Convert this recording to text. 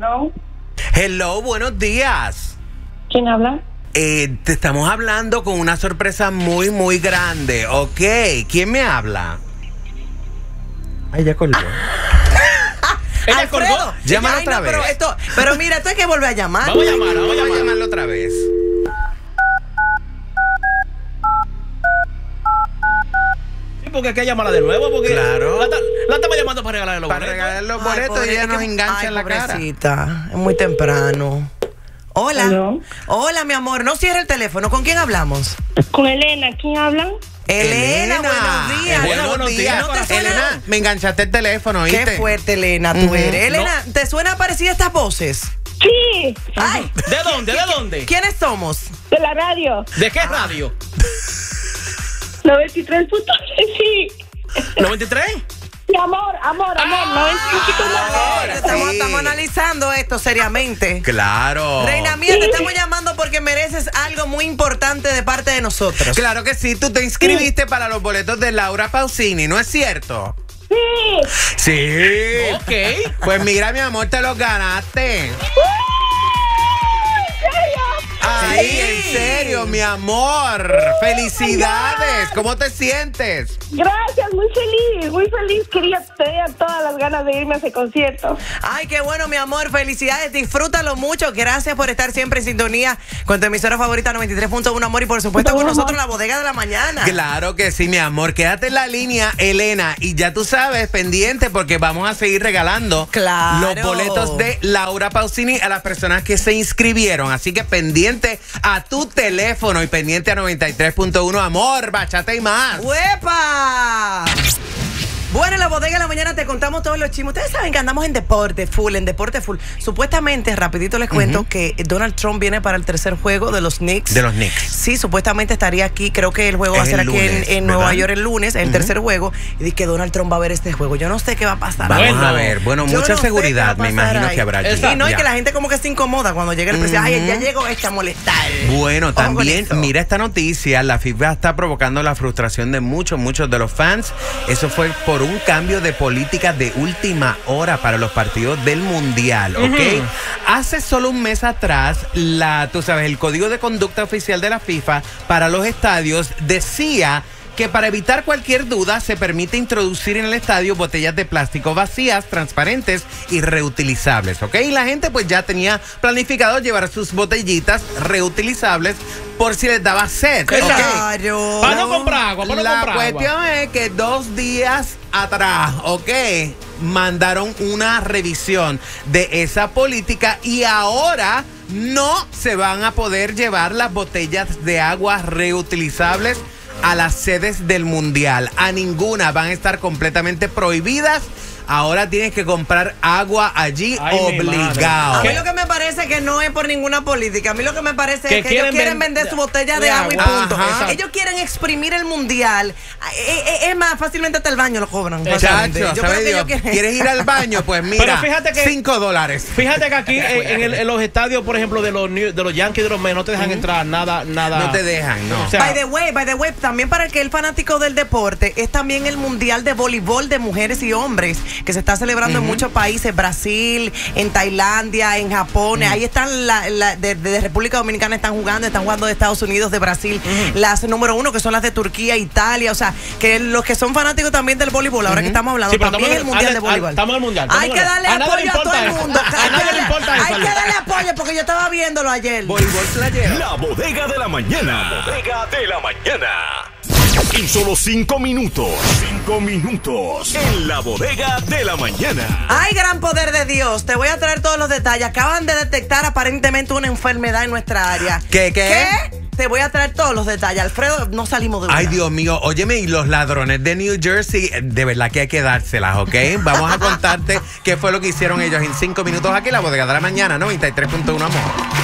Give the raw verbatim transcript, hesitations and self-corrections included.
No. Hello, buenos días. ¿Quién habla? Eh, te estamos hablando con una sorpresa muy, muy grande. Ok, ¿quién me habla? Ay, ya colgó. Ella colgó. Llámala Ay, otra no, vez. Pero, esto, pero mira, esto hay que volver a llamar. Vamos a llamar, vamos a Vamos a llamar. llamarlo otra vez. Sí, porque hay que llamarla de nuevo. Porque Claro. La, ta- la estamos llamando para regalarle los Para boletos. regalar los Ay, boletos pobre- y ella es nos que- engancha ay, en la cara. pobrecita, es muy temprano. Hola. Hello. Hola, mi amor. No cierre el teléfono. ¿Con quién hablamos? Con Elena, ¿quién habla? Elena, buenos días. Elena, buenos días. ¿No te suena? Elena, me enganchaste el teléfono, ¿oíste? Qué fuerte, Elena, tú Ujú. eres. Elena, ¿te suena parecida estas voces? Sí, Ay, ¿De dónde? ¿De dónde? ¿quiénes somos? de la radio. ¿De qué radio? noventa y tres punto seis, sí. ¿noventa y tres? Mi amor, amor, amor, noventa y tres punto nueve. Estamos, sí. estamos analizando esto seriamente. Claro. Reina mía, te estamos llamando porque mereces algo muy importante de parte de nosotros. Claro que sí, tú te inscribiste para los boletos de Laura Pausini, ¿no es cierto? Sí. Sí. Ok. Pues mira, mi amor, te los ganaste. ¿En serio? Ay, Sí. en serio, mi amor. Felicidades. ¿Cómo te sientes? Gracias, muy feliz, muy feliz. Quería tener todas las ganas de irme a ese concierto. Ay, qué bueno, mi amor. Felicidades. Disfrútalo mucho. Gracias por estar siempre en sintonía con tu emisora favorita noventa y tres punto uno, amor. Y por supuesto con nosotros la bodega de la mañana. Claro que sí, mi amor. Quédate en la línea, Elena. Y ya tú sabes, pendiente, porque vamos a seguir regalando Claro. los boletos de Laura Pausini a las personas que se inscribieron. Así que pendiente a tu teléfono y pendiente a noventa y tres punto uno, amor, bachata y más. ¡Uepa! Bueno, en la bodega de la mañana te contamos todos los chismes. Ustedes saben que andamos en deporte full, en deporte full. Supuestamente, rapidito les cuento Ujú. que Donald Trump viene para el tercer juego de los Knicks. De los Knicks. Sí, supuestamente estaría aquí. Creo que el juego va a Es ser el aquí en, lunes, en ¿verdad? Nueva York el lunes, el Ujú. tercer juego. Y dice que Donald Trump va a ver este juego. Yo no sé qué va a pasar. Vamos Bueno, a ver. Bueno, Yo mucha no sé seguridad, qué va a me pasar imagino ahí. que habrá allí. Exacto. Y no, y Ya. que la gente como que se incomoda cuando llega el presidente. Ay, ya Ujú. llegó este a molestar. Bueno, Ojo con también eso. mira esta noticia, la FIFA está provocando la frustración de muchos, muchos de los fans. Eso fue por un cambio de política de última hora para los partidos del Mundial, ¿ok? Ujú. Hace solo un mes atrás, la, tú sabes, el código de conducta oficial de la FIFA para los estadios decía que para evitar cualquier duda se permite introducir en el estadio botellas de plástico vacías, transparentes y reutilizables, ¿ok? Y la gente pues ya tenía planificado llevar sus botellitas reutilizables por si les daba sed, ¿ok? Claro. Para no comprar agua, para no La comprar agua. cuestión es que dos días atrás, ¿ok? Mandaron una revisión de esa política y ahora no se van a poder llevar las botellas de agua reutilizables a las sedes del Mundial. A ninguna van a estar completamente prohibidas. Ahora tienes que comprar agua allí Ay, mi obligado. A madre. mí lo que me parece que no es por ninguna política. A mí lo que me parece Que es que quieren ellos quieren ven- vender su botella de de agua y agua. punto. Ajá. Exacto. Ellos quieren exprimir el mundial. Eh, eh, Es más, fácilmente hasta el baño lo cobran. fácilmente. Chacho, Yo ¿sabe creo que Dios? ellos quieren- ¿Quieres ir al baño? Pues mira, Pero fíjate que- cinco dólares. Fíjate que aquí eh, en, el- en los estadios, por ejemplo, de los New- de los Yankees y de los Mets, no te dejan entrar nada, nada. No te dejan, no. O sea, By the way, by the way, también para el que es el fanático del deporte, es también el mundial de voleibol de mujeres y hombres que se está celebrando en muchos países, Brasil, en Tailandia, en Japón. Ahí están la, la- de, de República Dominicana están jugando, están jugando de Estados Unidos, de Brasil, las número uno que son las de Turquía, Italia, o sea, que los que son fanáticos también del voleibol, ahora que estamos hablando, Sí, pero también estamos el en- mundial al- de al- voleibol. estamos en el mundial, estamos Hay en que el- darle a nadie le apoyo a todo importa el eso. mundo. A Hay nadie que le darle- importa eso, Hay que Ale. darle apoyo porque yo estaba viéndolo ayer. Voleibol playero. La bodega de la mañana. La bodega de la mañana. En solo cinco minutos. Cinco minutos. En la bodega de la mañana. Ay, gran poder de Dios. Te voy a traer todos los detalles. Acaban de detectar aparentemente una enfermedad en nuestra área. ¿Qué, qué? ¿Qué? Te voy a traer todos los detalles. Alfredo, no salimos de una. Ay, Dios mío, óyeme, y los ladrones de New Jersey, de verdad que hay que dárselas, ¿ok? Vamos a contarte qué fue lo que hicieron ellos en cinco minutos aquí en la bodega de la mañana, noventa y tres punto uno, amor.